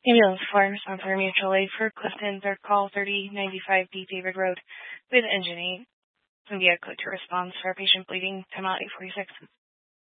Ambulance forms on for mutual aid for Clifton, third call 3095B David Road with engine 8. Some vehicle to response for patient bleeding, time out 846.